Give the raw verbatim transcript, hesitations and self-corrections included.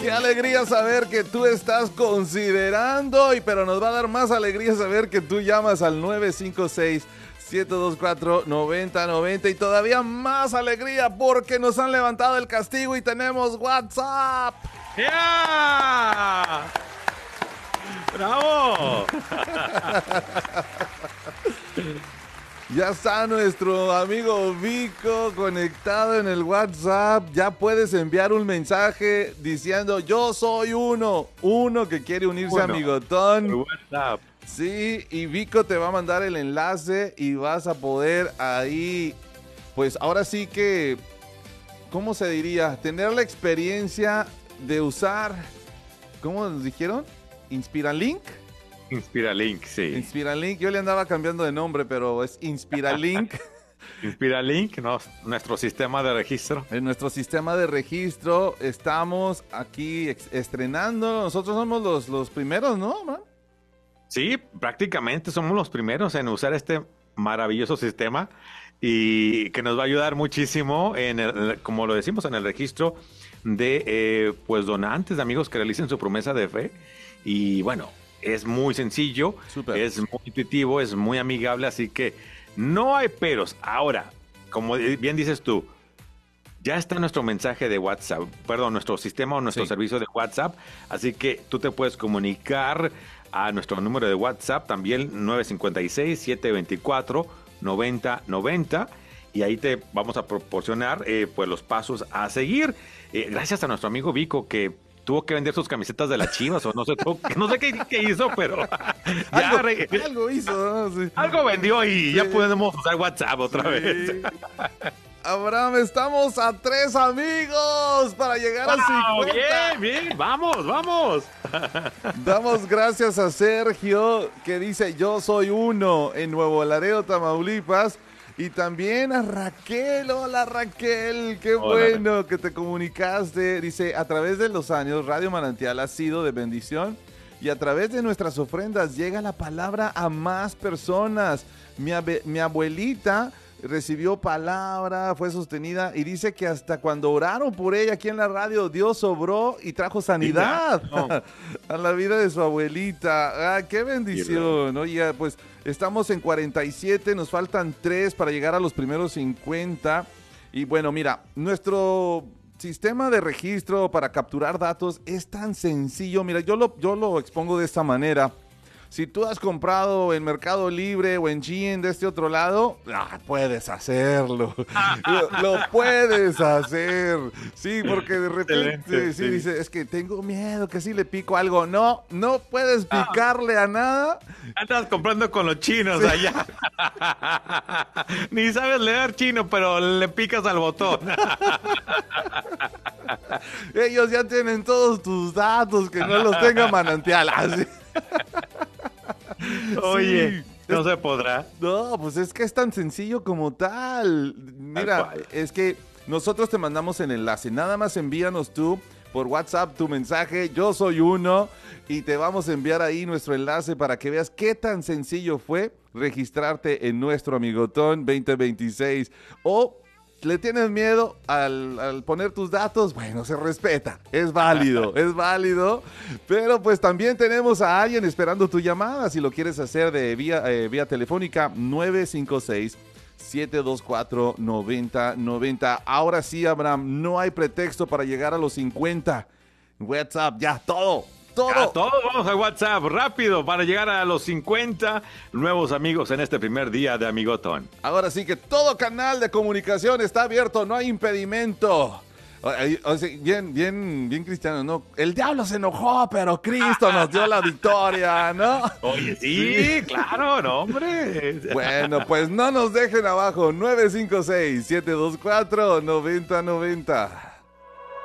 Qué alegría saber que tú estás considerando, y pero nos va a dar más alegría saber que tú llamas al nueve cinco seis, siete dos cuatro, nueve cero nueve cero, y todavía más alegría porque nos han levantado el castigo y tenemos WhatsApp. ¡Ya! ¡Bravo! Ya está nuestro amigo Vico conectado en el WhatsApp. Ya puedes enviar un mensaje diciendo yo soy uno, uno que quiere unirse Uno. a Amigotón. WhatsApp. Sí, y Vico te va a mandar el enlace y vas a poder ahí, pues ahora sí que, ¿cómo se diría? Tener la experiencia de usar, ¿cómo nos dijeron? ¿Inspiralink? Inspiralink, sí. Inspiralink, yo le andaba cambiando de nombre, pero es Inspiralink. Inspiralink, no, nuestro sistema de registro. En nuestro sistema de registro estamos aquí ex- estrenando. Nosotros somos los, los primeros, ¿no, man? Sí, prácticamente somos los primeros en usar este maravilloso sistema y que nos va a ayudar muchísimo en el, como lo decimos, en el registro de eh, pues donantes, de amigos que realicen su promesa de fe. Y bueno, es muy sencillo, Súper. es muy intuitivo, es muy amigable, así que no hay peros. Ahora, como bien dices tú, ya está nuestro mensaje de WhatsApp, perdón, nuestro sistema o nuestro Sí. servicio de WhatsApp, así que tú te puedes comunicar a nuestro número de WhatsApp, también nueve cinco seis, siete dos cuatro, nueve cero nueve cero, y ahí te vamos a proporcionar eh, pues los pasos a seguir. Eh, gracias a nuestro amigo Vico, que tuvo que vender sus camisetas de las Chivas, o no sé, no sé qué, qué hizo, pero ya Algo, re- algo hizo, ¿no? Sí. algo vendió y ya Sí. podemos usar WhatsApp otra Sí. vez. Abraham, estamos a tres amigos para llegar a ¡Wow! cincuenta. Bien, bien, vamos, vamos. Damos gracias a Sergio, que dice yo soy uno en Nuevo Laredo, Tamaulipas. Y también a Raquel. Hola, Raquel, qué Hola, bueno que te comunicaste. Dice, a través de los años, Radio Manantial ha sido de bendición y a través de nuestras ofrendas llega la palabra a más personas. Mi, abe- mi abuelita recibió palabra, fue sostenida y dice que hasta cuando oraron por ella aquí en la radio, Dios obró y trajo sanidad No. a la vida de su abuelita. Ah, qué bendición. Oye, pues estamos en cuarenta y siete, nos faltan tres para llegar a los primeros cincuenta. Y bueno, mira, nuestro sistema de registro para capturar datos es tan sencillo. Mira, yo lo, yo lo expongo de esta manera. Si tú has comprado en Mercado Libre o en Shein de este otro lado, ah, puedes hacerlo. lo, lo puedes hacer. Sí, porque de repente Excelente, sí, sí. dice, es que tengo miedo que si le pico algo. No, no puedes picarle a nada. Andas comprando con los chinos allá. Ni sabes leer chino, pero le picas al botón. Ellos ya tienen todos tus datos, que no los tenga Manantial. Así. Oye, Sí. no se podrá. No, pues es que es tan sencillo como tal. Mira, cual. es que nosotros te mandamos el enlace. Nada más envíanos tú por WhatsApp tu mensaje, yo soy uno, y te vamos a enviar ahí nuestro enlace para que veas qué tan sencillo fue registrarte en nuestro Amigotón veinte veintiséis. O le tienes miedo al, al poner tus datos, bueno, se respeta, es válido, es válido, pero pues también tenemos a alguien esperando tu llamada, si lo quieres hacer de vía, eh, vía telefónica, nueve cinco seis, siete dos cuatro, nueve cero nueve cero. Ahora sí, Abraham, no hay pretexto para llegar a los cincuenta. WhatsApp, ya, todo, todo. A todos vamos a WhatsApp rápido para llegar a los cincuenta nuevos amigos en este primer día de Amigotón. Ahora sí que todo canal de comunicación está abierto, no hay impedimento. O- o sea, bien, bien, bien cristiano, ¿no? El diablo se enojó, pero Cristo nos dio la victoria, ¿no? Oye, sí, claro, no, hombre. Bueno, pues no nos dejen abajo. nueve cinco seis, siete dos cuatro, nueve cero nueve cero.